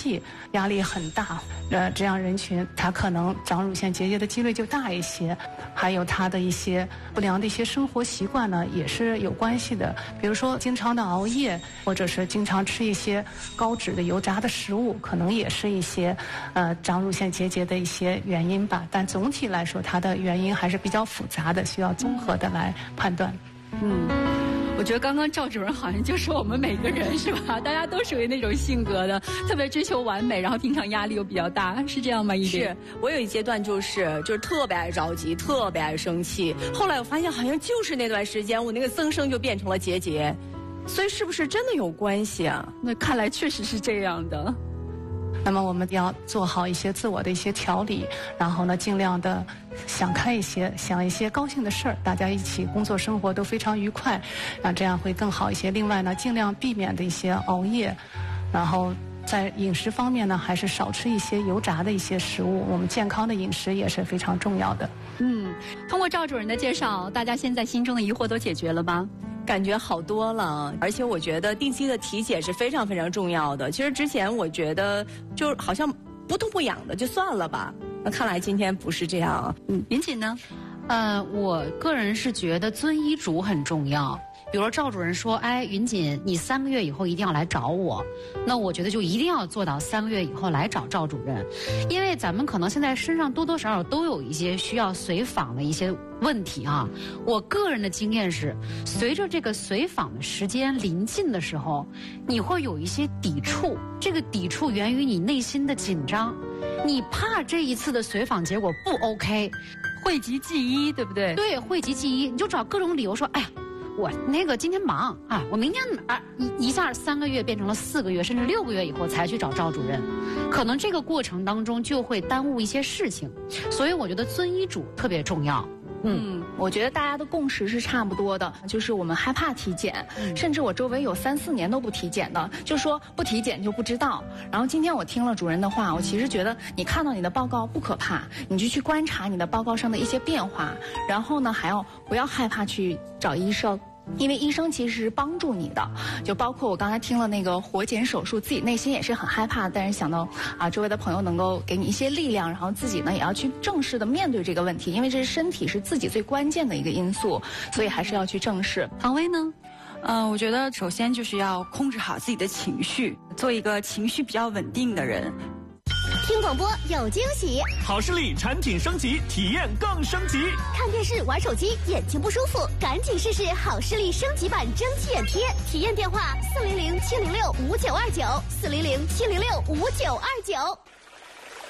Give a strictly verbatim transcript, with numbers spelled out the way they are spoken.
气，压力很大，呃，这样人群他可能长乳腺结节的几率就大一些。还有他的一些不良的一些生活习惯呢，也是有关系的。比如说经常的熬夜，或者是经常吃一些高脂的油炸的食物，可能也是一些呃长乳腺结节的一些原因吧。但总体来说，它的原因还是比较复杂的，需要综合的来判断。 嗯。我觉得刚刚赵主任好像就说我们每个人是吧？大家都属于那种性格的，特别追求完美，然后平常压力又比较大，是这样吗？一是，我有一阶段就是就是特别爱着急，特别爱生气。后来我发现好像就是那段时间，我那个增生就变成了结节，所以是不是真的有关系啊？ 那看来确实是这样的。 那么我们要做好一些自我的一些调理，然后呢，尽量的想开一些，想一些高兴的事儿，大家一起工作生活都非常愉快，啊，这样会更好一些。另外呢，尽量避免的一些熬夜，然后在饮食方面呢，还是少吃一些油炸的一些食物。我们健康的饮食也是非常重要的。 嗯，通过赵主任的介绍，大家现在心中的疑惑都解决了吗？ 感觉好多了，而且我觉得定期的体检是非常非常重要的。其实之前我觉得就好像不痛不痒的就算了吧，那看来今天不是这样。 嗯，云锦呢？ 呃，我个人是觉得遵医嘱很重要。比如说赵主任说，哎，云锦，你三个月以后一定要来找我，那我觉得就一定要做到三个月以后来找赵主任，因为咱们可能现在身上多多少少都有一些需要随访的一些问题啊。我个人的经验是，随着这个随访的时间临近的时候，你会有一些抵触，这个抵触源于你内心的紧张，你怕这一次的随访结果不 OK， 讳疾忌医，对不对？ 对，讳疾忌医，你就找各种理由说，哎呀，我那个今天忙啊，我明天啊一一下三个月变成了四个月，甚至六个月以后才去找赵主任，可能这个过程当中就会耽误一些事情，所以我觉得遵医嘱特别重要。 嗯，我觉得大家的共识是差不多的，就是我们害怕体检，嗯、甚至我周围有三四年都不体检的，就说不体检就不知道。然后今天我听了主任的话，我其实觉得你看到你的报告不可怕，你就去观察你的报告上的一些变化，然后呢还要不要害怕去找医生。因为医生其实是帮助你的，就包括我刚才听了那个活检手术，自己内心也是很害怕，但是想到啊周围的朋友能够给你一些力量，然后自己呢也要去正式的面对这个问题，因为这是身体是自己最关键的一个因素，所以还是要去正视。 唐薇呢？ 嗯、呃，我觉得首先就是要控制好自己的情绪，做一个情绪比较稳定的人。 听广播有惊喜， 好视力产品升级，体验更升级。 看电视玩手机眼睛不舒服，赶紧试试好视力升级版蒸汽眼贴。体验电话四零零七零六五九二九四零零七零六五九二九。